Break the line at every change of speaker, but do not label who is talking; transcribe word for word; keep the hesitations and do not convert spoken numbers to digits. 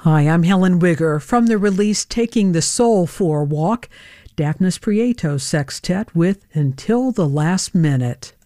Hi, I'm Helen Wigger. From the release Taking the Soul for a Walk, Dafnis Prieto Sextet with Until the Last Minute.